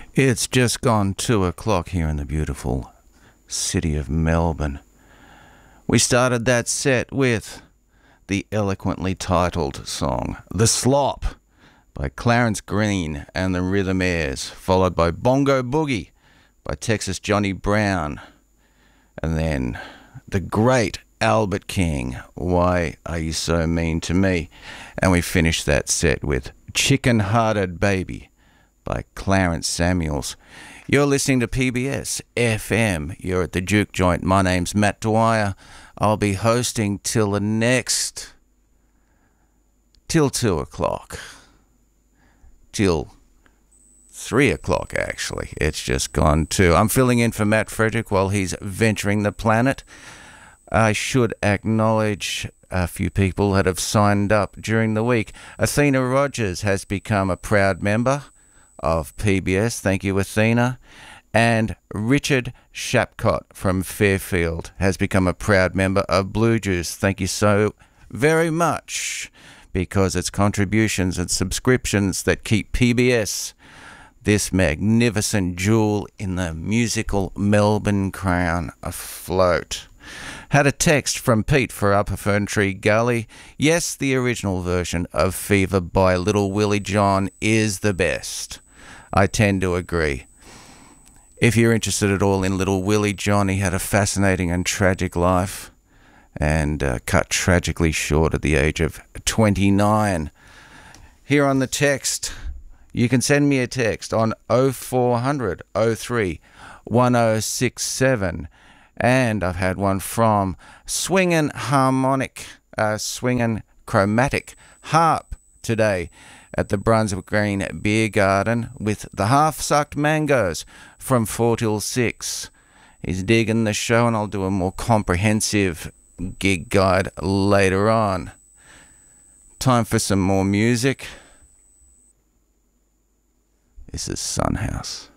It's just gone 2 o'clock here in the beautiful city of Melbourne. We started that set with the eloquently titled song The Slop by Clarence Green and the Rhythmaires, followed by Bongo Boogie by Texas Johnny Brown, and then the great Albert King, Why Are You So Mean to Me? And we finished that set with Chicken Hearted Baby by Clarence Samuels. You're listening to PBS FM. You're at the Juke Joint. My name's Matt Dwyer. I'll be hosting till 2 o'clock. Till 3 o'clock, actually. It's just gone 2. I'm filling in for Matt Frederick while he's venturing the planet. I should acknowledge a few people that have signed up during the week. Athena Rogers has become a proud member of PBS. Thank you, Athena. And Richard Shapcott from Fairfield has become a proud member of Blue Juice. Thank you so very much, because it's contributions and subscriptions that keep PBS, this magnificent jewel in the musical Melbourne crown, afloat. Had a text from Pete for Upper Fern Tree Gully. Yes, the original version of Fever by Little Willie John is the best. I tend to agree. If you're interested at all in Little Willie John, he had a fascinating and tragic life and cut tragically short at the age of 29. Here on the text, you can send me a text on 0400 03 1067. And I've had one from Swingin' Chromatic Harp today at the Brunswick Green Beer Garden with the Half-Sucked Mangoes from 4 till 6. He's digging the show, and I'll do a more comprehensive gig guide later on. Time for some more music. This is Sunhouse.